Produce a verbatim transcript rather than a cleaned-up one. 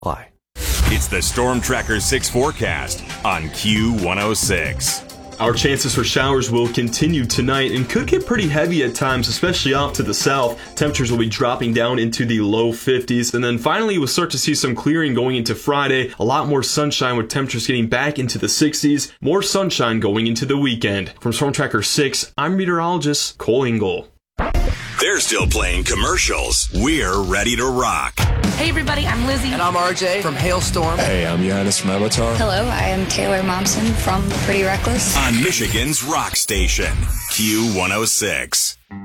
apply. It's the Storm Tracker six forecast on Q one oh six. Our chances for showers will continue tonight and could get pretty heavy at times, especially off to the south. Temperatures will be dropping down into the low fifties. And then finally, we'll start to see some clearing going into Friday. A lot more sunshine with temperatures getting back into the sixties. More sunshine going into the weekend. From Storm Tracker six, I'm meteorologist Cole Engel. They're still playing commercials. We're ready to rock. Hey everybody, I'm Lizzie. And I'm R J from Hailstorm. Hey, I'm Johannes from Avatar. Hello, I am Taylor Momsen from Pretty Reckless. On Michigan's rock station, Q one oh six.